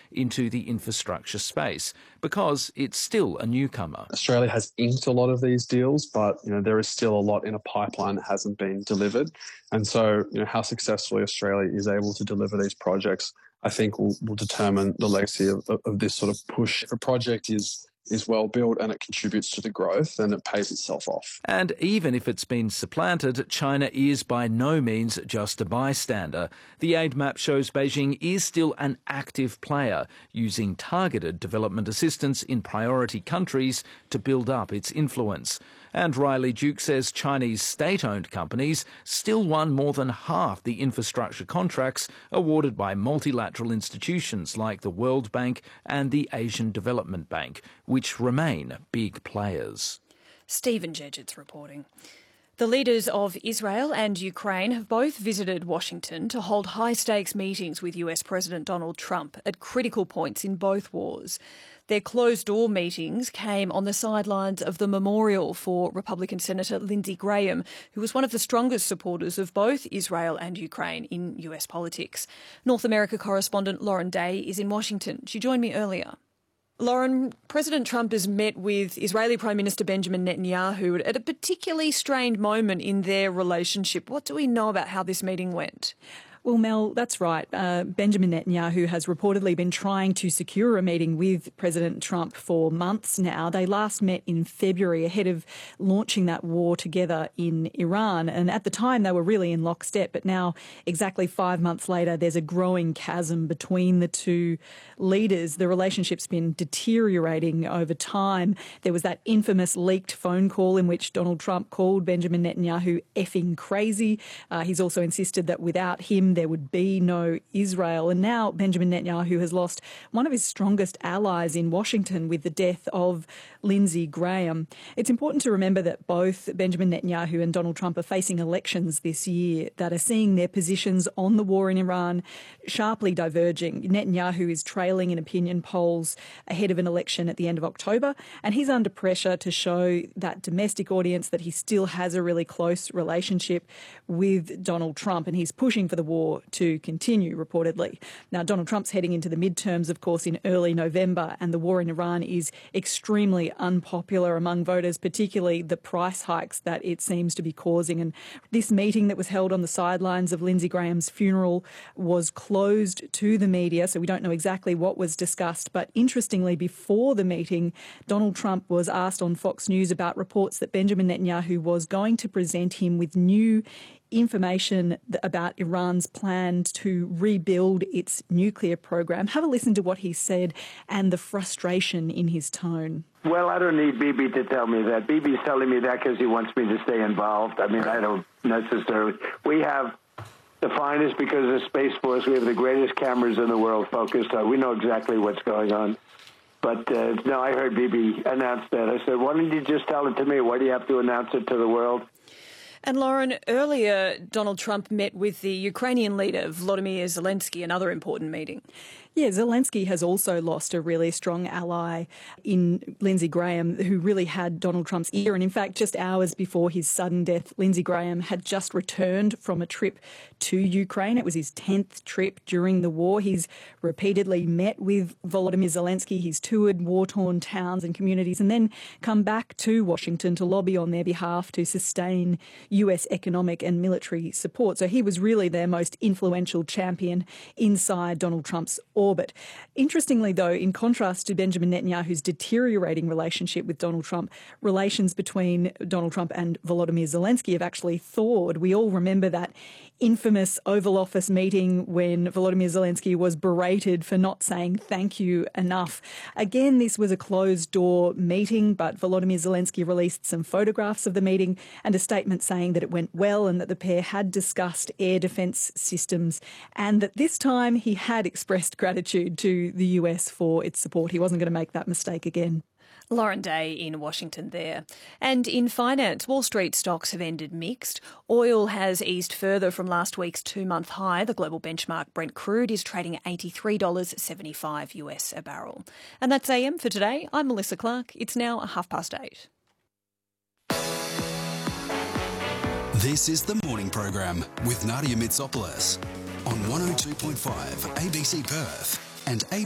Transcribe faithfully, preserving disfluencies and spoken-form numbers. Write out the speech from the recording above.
into the infrastructure space because it's still a newcomer. Australia has inked a lot of these deals, but you know there is still a lot in a pipeline that hasn't been delivered. And so, you know, how successfully Australia is able to deliver these projects, I think, will, will determine the legacy of, of, of this sort of push. If a project is is well built and it contributes to the growth, then it pays itself off. And even if it's been supplanted, China is by no means just a bystander. The aid map shows Beijing is still an active player, using targeted development assistance in priority countries to build up its influence. And Riley Duke says Chinese state-owned companies still won more than half the infrastructure contracts awarded by multilateral institutions like the World Bank and the Asian Development Bank, which remain big players. Stephen Jedget's reporting. The leaders of Israel and Ukraine have both visited Washington to hold high-stakes meetings with U S President Donald Trump at critical points in both wars. Their closed-door meetings came on the sidelines of the memorial for Republican Senator Lindsey Graham, who was one of the strongest supporters of both Israel and Ukraine in U S politics. North America correspondent Lauren Day is in Washington. She joined me earlier. Lauren, President Trump has met with Israeli Prime Minister Benjamin Netanyahu at a particularly strained moment in their relationship. What do we know about how this meeting went? Well, Mel, that's right. Uh, Benjamin Netanyahu has reportedly been trying to secure a meeting with President Trump for months now. They last met in February ahead of launching that war together in Iran. And at the time, they were really in lockstep. But now, exactly five months later, there's a growing chasm between the two leaders. The relationship's been deteriorating over time. There was that infamous leaked phone call in which Donald Trump called Benjamin Netanyahu effing crazy. Uh, he's also insisted that without him, there would be no Israel. And now Benjamin Netanyahu has lost one of his strongest allies in Washington with the death of Lindsey Graham. It's important to remember that both Benjamin Netanyahu and Donald Trump are facing elections this year that are seeing their positions on the war in Iran sharply diverging. Netanyahu is trailing in opinion polls ahead of an election at the end of October, and he's under pressure to show that domestic audience that he still has a really close relationship with Donald Trump, and he's pushing for the war to continue, reportedly. Now, Donald Trump's heading into the midterms, of course, in early November, and the war in Iran is extremely unpopular among voters, particularly the price hikes that it seems to be causing. And this meeting that was held on the sidelines of Lindsey Graham's funeral was closed to the media, so we don't know exactly what was discussed. But interestingly, before the meeting, Donald Trump was asked on Fox News about reports that Benjamin Netanyahu was going to present him with new information about Iran's plan to rebuild its nuclear program. Have a listen to what he said and the frustration in his tone. Well, I don't need Bibi to tell me that. Bibi's telling me that because he wants me to stay involved. I mean, I don't necessarily. We have the finest because of Space Force. We have the greatest cameras in the world focused on. We know exactly what's going on. But, uh, no, I heard Bibi announce that. I said, why don't you just tell it to me? Why do you have to announce it to the world? And Lauren, earlier Donald Trump met with the Ukrainian leader Volodymyr Zelensky, another important meeting. Yeah, Zelensky has also lost a really strong ally in Lindsey Graham, who really had Donald Trump's ear. And in fact, just hours before his sudden death, Lindsey Graham had just returned from a trip to Ukraine. It was his tenth trip during the war. He's repeatedly met with Volodymyr Zelensky. He's toured war-torn towns and communities and then come back to Washington to lobby on their behalf to sustain U S economic and military support. So he was really their most influential champion inside Donald Trump's orbit. Interestingly, though, in contrast to Benjamin Netanyahu's deteriorating relationship with Donald Trump, relations between Donald Trump and Volodymyr Zelensky have actually thawed. We all remember that infamous Oval Office meeting when Volodymyr Zelensky was berated for not saying thank you enough. Again, this was a closed-door meeting, but Volodymyr Zelensky released some photographs of the meeting and a statement saying that it went well and that the pair had discussed air defence systems and that this time he had expressed gratitude to the U S for its support. He wasn't going to make that mistake again. Lauren Day in Washington there. And in finance, Wall Street stocks have ended mixed. Oil has eased further from last week's two-month high. The global benchmark Brent crude is trading at eighty-three dollars seventy-five US a barrel. And that's A M for today. I'm Melissa Clark. It's now half past eight. This is The Morning Program with Nadia Mitsopoulos on one oh two point five A B C Perth and A